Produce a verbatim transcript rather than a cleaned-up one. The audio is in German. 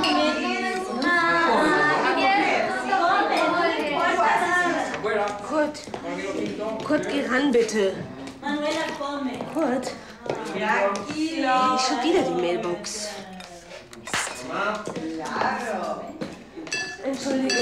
Kurt, Kurt, geh ran, bitte. Kurt, schon wieder die Mailbox. Entschuldigung.